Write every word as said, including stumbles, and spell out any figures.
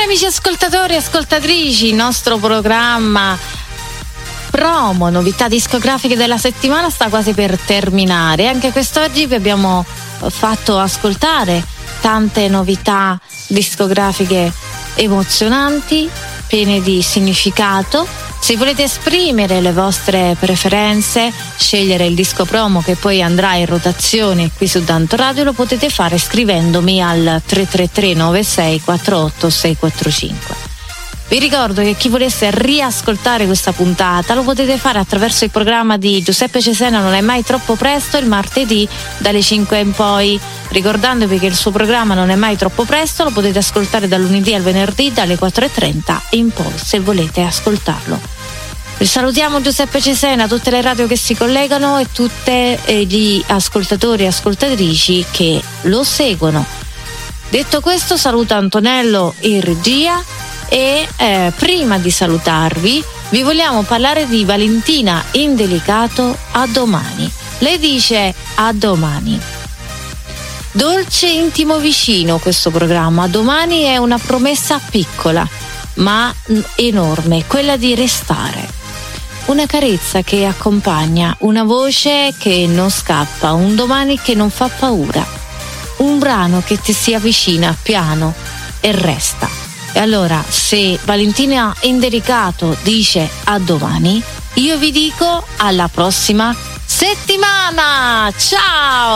Bene amici ascoltatori e ascoltatrici, il nostro programma promo novità discografiche della settimana sta quasi per terminare. Anche quest'oggi vi abbiamo fatto ascoltare tante novità discografiche emozionanti, piene di significato. Se volete esprimere le vostre preferenze, scegliere il disco promo che poi andrà in rotazione qui su Danto Radio, lo potete fare scrivendomi al tre tre tre nove sei quattro otto sei quattro cinque. Vi ricordo che chi volesse riascoltare questa puntata lo potete fare attraverso il programma di Giuseppe Cesena Non è mai troppo presto, il martedì dalle cinque in poi. Ricordandovi che il suo programma Non è mai troppo presto lo potete ascoltare dal lunedì al venerdì dalle quattro e trenta in poi, se volete ascoltarlo. Vi salutiamo Giuseppe Cesena, tutte le radio che si collegano e tutte gli ascoltatori e ascoltatrici che lo seguono. Detto questo, saluto Antonello in regia. E eh, prima di salutarvi vi vogliamo parlare di Valentina Indelicato, A domani. Lei dice a domani. Dolce, intimo, vicino questo programma. A domani è una promessa piccola ma enorme, quella di restare. Una carezza che accompagna, una voce che non scappa, un domani che non fa paura, un brano che ti si avvicina piano e resta. E allora, se Valentina Indelicato dice a domani, io vi dico alla prossima settimana. Ciao!